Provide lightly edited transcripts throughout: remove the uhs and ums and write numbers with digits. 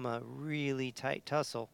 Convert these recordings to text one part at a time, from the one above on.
become a really tight tussle.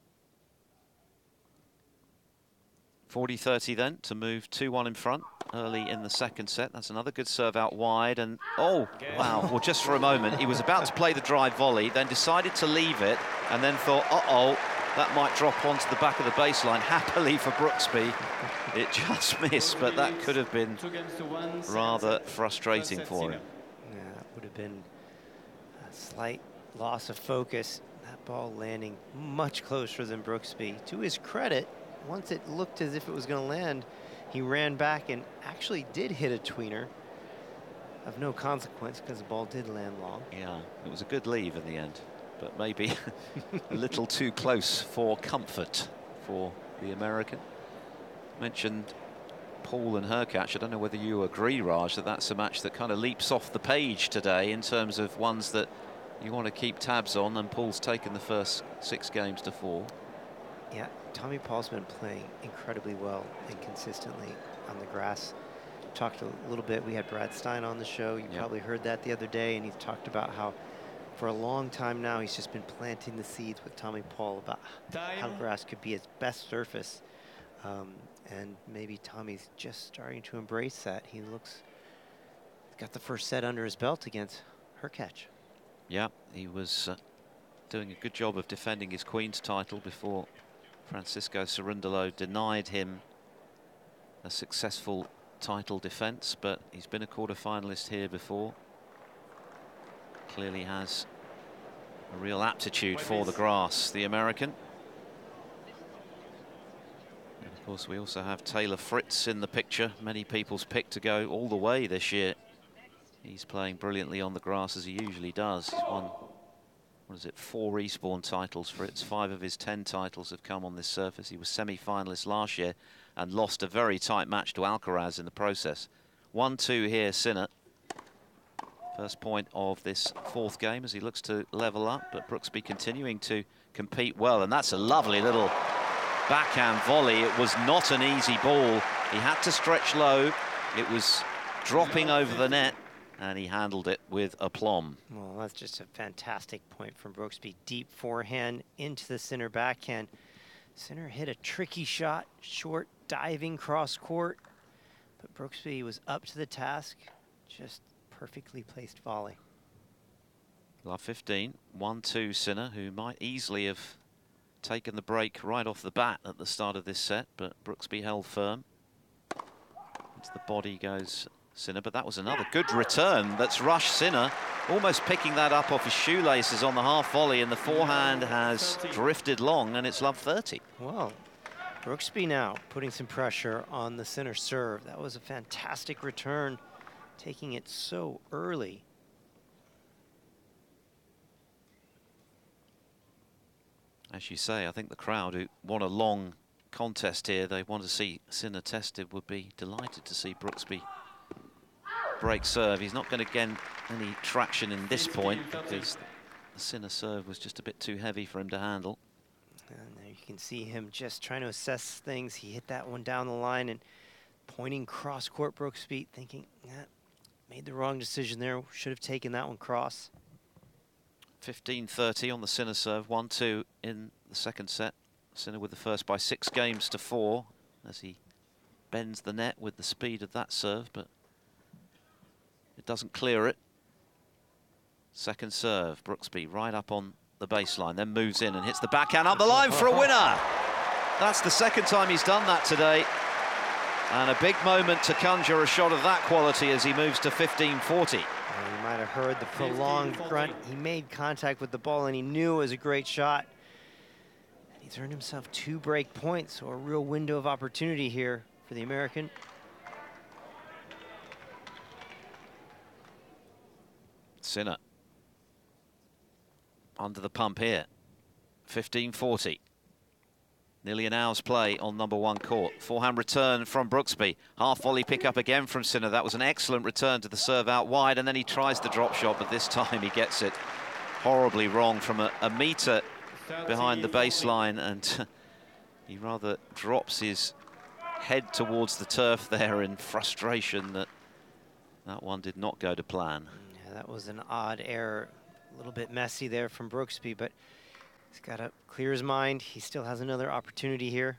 40-30 then to move 2-1 in front early in the second set. That's another good serve out wide, and oh wow, well, just for a moment he was about to play the drive volley, then decided to leave it, and then thought, uh-oh, that might drop onto the back of the baseline. Happily for Brooksby, it just missed, but that could have been rather frustrating for him. Yeah, it would have been a slight loss of focus. That ball landing much closer than Brooksby. To his credit, once it looked as if it was going to land, he ran back and actually did hit a tweener of no consequence because the ball did land long. Yeah, it was a good leave in the end, but maybe a little too close for comfort for the American. Mentioned Paul and Hurkacz. I don't know whether you agree, Raj, that that's a match that kind of leaps off the page today in terms of ones that you want to keep tabs on, and Paul's taken the first 6 games to 4. Yeah, Tommy Paul's been playing incredibly well and consistently on the grass. Talked a little bit, we had Brad Stein on the show. You probably heard that the other day, and he talked about how for a long time now he's just been planting the seeds with Tommy Paul about how grass could be his best surface. And maybe Tommy's just starting to embrace that. He looks, got the first set under his belt against Hurkacz. Yeah, he was doing a good job of defending his Queen's title before Francisco Cerundolo denied him a successful title defense, but he's been a quarter-finalist here before. Clearly has a real aptitude for the grass, the American. And of course, we also have Taylor Fritz in the picture. Many people's pick to go all the way this year. He's playing brilliantly on the grass, as he usually does. He's won, what is it, 4 Eastbourne titles. Fritz, 5 of his 10 titles have come on this surface. He was semi-finalist last year and lost a very tight match to Alcaraz in the process. 1-2 here, Sinner. First point of this 4th game as he looks to level up, but Brooksby continuing to compete well, and that's a lovely little backhand volley. It was not an easy ball. He had to stretch low. It was dropping over the net, and he handled it with aplomb. Well, that's just a fantastic point from Brooksby. Deep forehand into the center backhand. Center hit a tricky shot, short diving cross court, but Brooksby was up to the task. Just perfectly placed volley. Love 15, 1-2 Sinner, who might easily have taken the break right off the bat at the start of this set, but Brooksby held firm. Into the body goes Sinner, but that was another good return. That's rushed Sinner, almost picking that up off his shoelaces on the half volley, and the forehand has drifted long, and it's love 30. Well, Brooksby now putting some pressure on the center serve. That was a fantastic return, taking it so early. As you say, I think the crowd who want a long contest here, they want to see Sinner tested, would be delighted to see Brooksby break serve. He's not going to get any traction in this point because the Sinner serve was just a bit too heavy for him to handle. And there you can see him just trying to assess things. He hit that one down the line and pointing cross court. Brooksby thinking, made the wrong decision there. Should have taken that one cross. 15-30 on the Sinner serve. 1-2 in the second set. Sinner with the first by 6 games to 4 as he bends the net with the speed of that serve, but it doesn't clear it. Second serve, Brooksby right up on the baseline, then moves in and hits the backhand up the line for a winner. That's the second time he's done that today. And a big moment to conjure a shot of that quality as he moves to 15-40. You might have heard the prolonged grunt. He made contact with the ball and he knew it was a great shot. And he's earned himself 2 break points, so a real window of opportunity here for the American. Sinner under the pump here. 15-40. Nearly an hour's play on number 1 court. Forehand return from Brooksby. Half volley pick up again from Sinner. That was an excellent return to the serve out wide, and then he tries the drop shot, but this time he gets it horribly wrong from a meter behind the baseline, and he rather drops his head towards the turf there in frustration that that one did not go to plan. Yeah, that was an odd error. A little bit messy there from Brooksby, but He's got to clear his mind. He still has another opportunity here.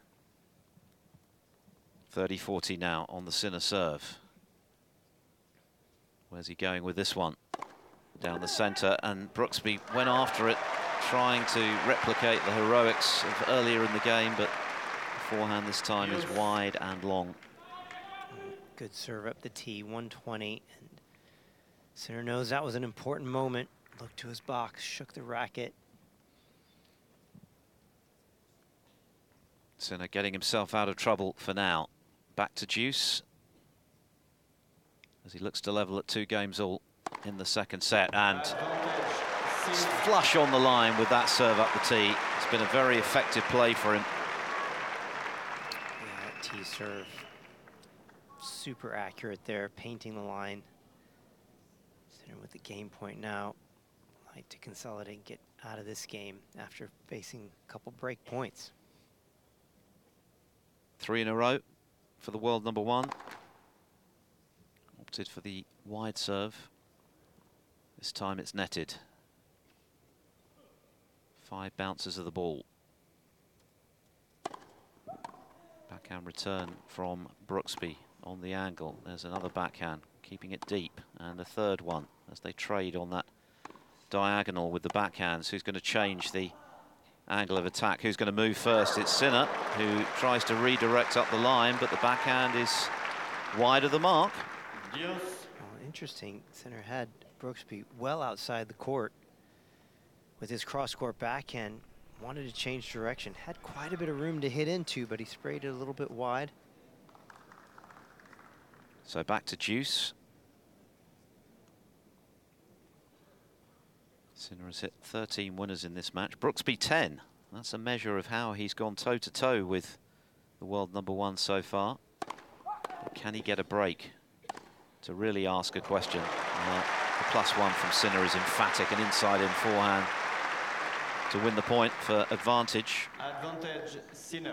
30-40 now on the Sinner serve. Where's he going with this one? Down the centre, and Brooksby went after it, trying to replicate the heroics of earlier in the game, but the forehand this time is wide and long. Good serve up the tee, 120. And Sinner knows that was an important moment. Looked to his box, shook the racket. Sinner getting himself out of trouble for now. Back to deuce as he looks to level at 2 games all in the second set, and flush on the line with that serve up the tee. It's been a very effective play for him. Yeah, that tee serve, super accurate there, painting the line. Sinner with the game point now. Like to consolidate and get out of this game after facing a couple break points. 3 in a row for the world number 1. Opted for the wide serve. This time it's netted. 5 bounces of the ball. Backhand return from Brooksby on the angle. There's another backhand, keeping it deep, and a third one as they trade on that diagonal with the backhands. Who's going to change the angle of attack? Who's going to move first? It's Sinner, who tries to redirect up the line, but the backhand is wide of the mark. Oh, interesting. Sinner had Brooksby well outside the court with his cross-court backhand. Wanted to change direction. Had quite a bit of room to hit into, but he sprayed it a little bit wide. So back to deuce. Sinner has hit 13 winners in this match. Brooksby 10. That's a measure of how he's gone toe-to-toe with the world number 1 so far. But can he get a break to really ask a question? The +1 from Sinner is emphatic, an inside-in forehand to win the point for advantage. Advantage, Sinner.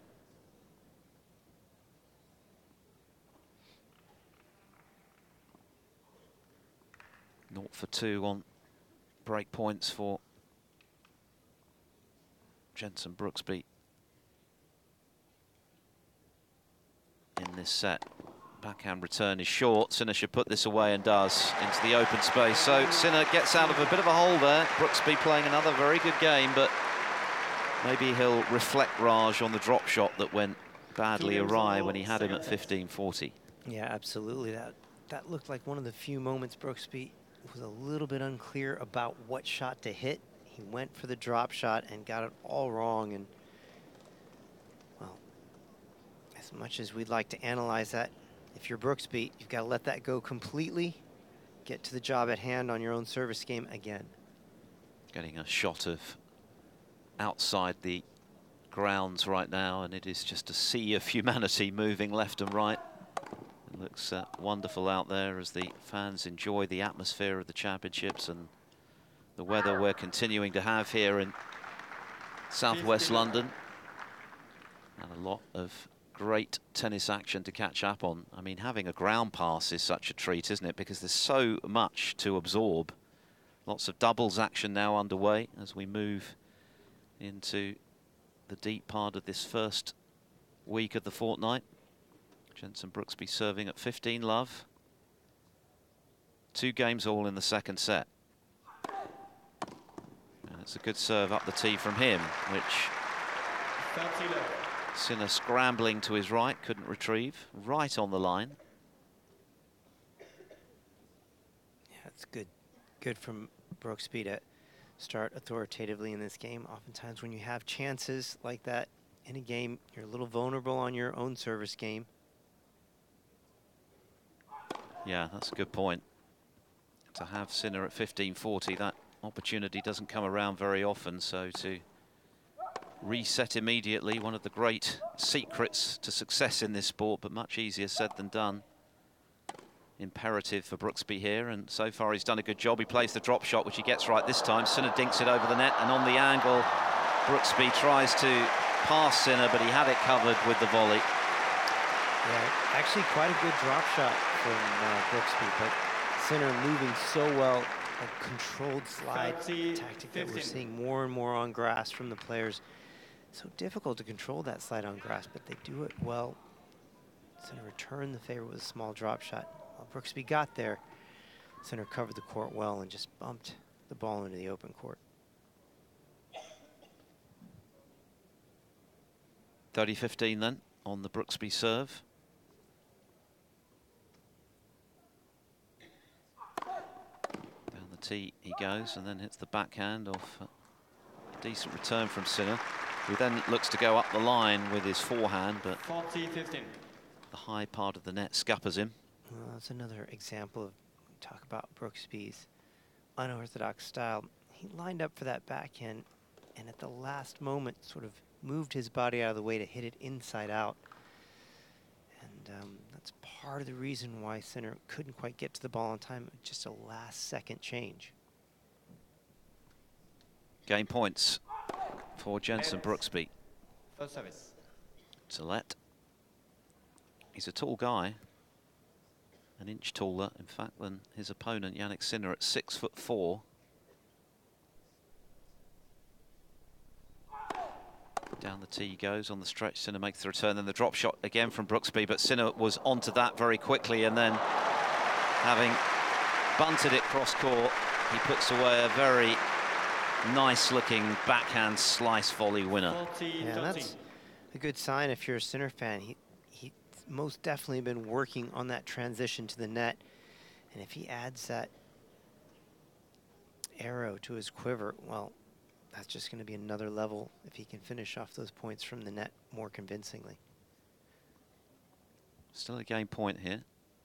Naught for 2 on break points for Jenson Brooksby in this set. Backhand return is short. Sinner should put this away, and does, into the open space. So Sinner gets out of a bit of a hole there. Brooksby playing another very good game, but maybe he'll reflect Raj on the drop shot that went badly awry when he had him at 15-40. Yeah, absolutely. That looked like one of the few moments Brooksby was a little bit unclear about what shot to hit. He went for the drop shot and got it all wrong. And, well, as much as we'd like to analyze that, if you're Brooksby, you've got to let that go completely, get to the job at hand on your own service game again. Getting a shot of outside the grounds right now, and it is just a sea of humanity moving left and right. It looks wonderful out there as the fans enjoy the atmosphere of the championships and the weather we're continuing to have here in southwest London. And a lot of great tennis action to catch up on. I mean, having a ground pass is such a treat, isn't it? Because there's so much to absorb. Lots of doubles action now underway as we move into the deep part of this first week of the fortnight. Jenson Brooksby serving at 15 love. 2 games all in the second set. And it's a good serve up the tee from him, which Sinner scrambling to his right, couldn't retrieve. Right on the line. Yeah, it's good. Good from Brooksby to start authoritatively in this game. Oftentimes when you have chances like that in a game, you're a little vulnerable on your own service game. Yeah, that's a good point. To have Sinner at 15-40, that opportunity doesn't come around very often, so to reset immediately, one of the great secrets to success in this sport, but much easier said than done. Imperative for Brooksby here, and so far he's done a good job. He plays the drop shot, which he gets right this time. Sinner dinks it over the net, and on the angle, Brooksby tries to pass Sinner, but he had it covered with the volley. Yeah, actually quite a good drop shot from Brooksby, but Sinner moving so well a controlled slide 30, tactic that we're 15. seeing more and more on grass from the players. So difficult to control that slide on grass, but they do it well. Center returned the favor with a small drop shot. While Brooksby got there, center covered the court well and just bumped the ball into the open court. 30-15 then on the Brooksby serve. Down the tee he goes and then hits the backhand off a decent return from Sinner, who then looks to go up the line with his forehand, but 40-15. the high part of the net scuppers him. Well, that's another example of, talk about Brooksby's unorthodox style. He lined up for that backhand and at the last moment sort of moved his body out of the way to hit it inside out. And that's part of the reason why Sinner couldn't quite get to the ball on time. Just a last second change. Game points for Jenson Brooksby. First service. Tillett. He's a tall guy, an inch taller, in fact, than his opponent, Jannik Sinner, at 6'4". Down the tee goes on the stretch. Sinner makes the return, then the drop shot again from Brooksby, but Sinner was onto that very quickly, and then having bunted it cross court, he puts away a very nice-looking backhand slice volley winner. 40-13. Yeah, that's a good sign if you're a Sinner fan. He's most definitely been working on that transition to the net, and if he adds that arrow to his quiver, well, that's just going to be another level if he can finish off those points from the net more convincingly. Still a game point here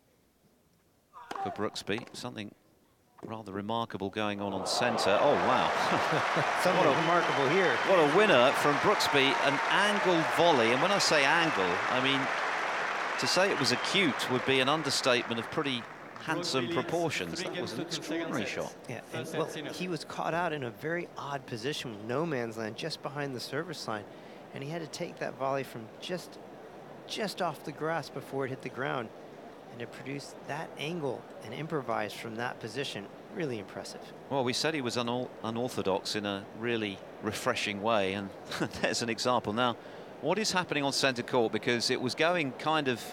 for Brooksby. Something rather remarkable going on centre. Oh, wow. Something remarkable here. What a winner from Brooksby, an angled volley. And when I say angle, I mean, to say it was acute would be an understatement of pretty handsome proportions. That was an extraordinary shot. Yeah, and well, he was caught out in a very odd position with no man's land just behind the service line, and he had to take that volley from just off the grass before it hit the ground, and to produce that angle and improvise from that position, really impressive. Well, we said he was unorthodox in a really refreshing way, and there's an example. Now, what is happening on centre court? Because it was going kind of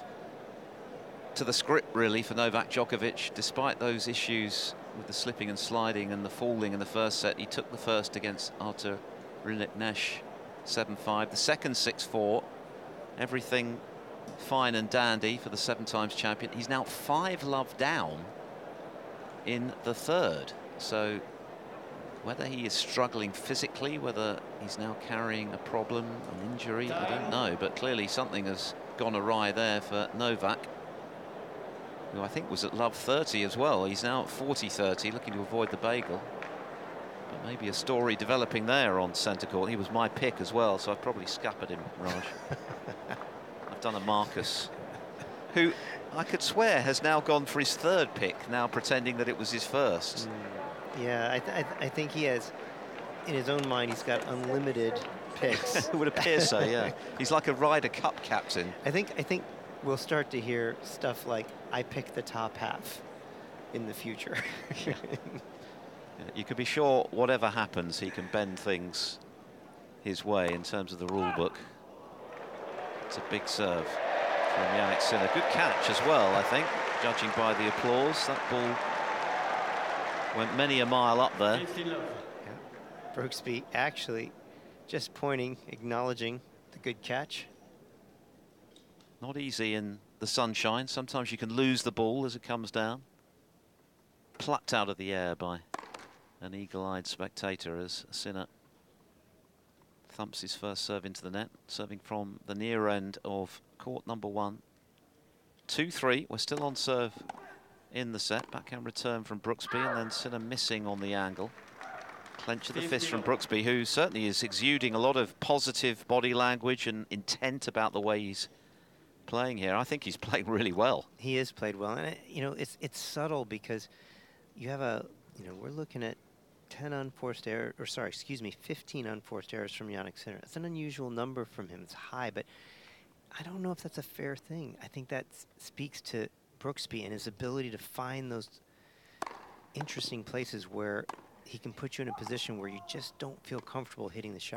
to the script, really, for Novak Djokovic. Despite those issues with the slipping and sliding and the falling in the first set, he took the first against Artur Rinniknesh 7-5. The second 6-4. Everything fine and dandy for the 7-times champion. He's now 5-love down in the third. So whether he is struggling physically, whether he's now carrying a problem, an injury, I don't know. But clearly something has gone awry there for Novak, who I think was at love 30 as well. He's now at 40-30, looking to avoid the bagel. But maybe a story developing there on centre court. He was my pick as well, so I've probably scuppered him, Raj. I've done a Marcus, who I could swear has now gone for his third pick, now pretending that it was his first. Yeah, I think he has, in his own mind, he's got unlimited picks. It would appear so, yeah. He's like a Ryder Cup captain. I think we'll start to hear stuff like, I picked the top half in the future. Yeah, you could be sure whatever happens, he can bend things his way in terms of the rule book. It's a big serve from Jannik Sinner. Good catch as well, I think, judging by the applause. That ball went many a mile up there. Yeah. Brooksby actually just pointing, acknowledging the good catch. Not easy in the sunshine. Sometimes you can lose the ball as it comes down. Plucked out of the air by an eagle-eyed spectator as Sinner thumps his first serve into the net, serving from the near end of court number 1. 2-3. We're still on serve in the set. Backhand return from Brooksby, and then Sinner missing on the angle. Clench of the fist from Brooksby, who certainly is exuding a lot of positive body language and intent about the way he's playing here. I think he's playing really well. He is played well, and you know, it's subtle because you have we're looking at 10 unforced errors, or sorry, excuse me, 15 unforced errors from Jannik Sinner. That's an unusual number from him. It's high, but I don't know if that's a fair thing. I think that speaks to Brooksby and his ability to find those interesting places where he can put you in a position where you just don't feel comfortable hitting the shot.